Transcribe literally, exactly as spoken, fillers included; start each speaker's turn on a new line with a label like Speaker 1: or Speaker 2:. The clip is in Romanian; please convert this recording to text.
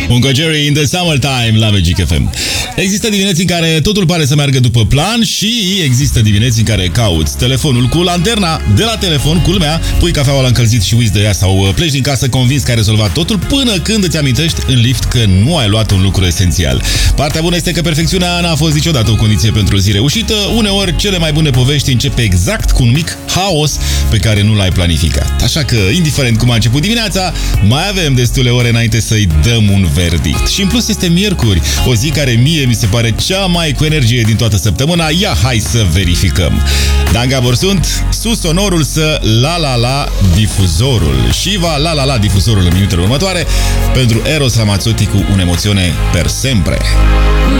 Speaker 1: Uncle Jerry in the summertime la Magic F M. Există dimineți în care totul pare să meargă după plan și există dimineți în care cauți telefonul cu lanterna de la telefon, culmea, pui cafeaua la încălzit și uiți de ea sau pleci din casă convins că ai rezolvat totul până când îți amintești în lift că nu ai luat un lucru esențial. Partea bună este că perfecțiunea n-a fost niciodată o condiție pentru o zi reușită. Uneori cele mai bune povești începe exact cu un mic haos pe care nu l-ai planificat. Așa că, indiferent cum a început dimineața, mai avem destule ore înainte să-i dăm un verdict. Și în plus este miercuri, o zi care mie mi se pare cea mai cu energie din toată săptămâna. Ia, hai să verificăm. Dan Gabor sunt, sus sonorul să la-la-la difuzorul. Și va la-la-la difuzorul în minutele următoare pentru Eros Ramazzotti cu un'emozione per sempre.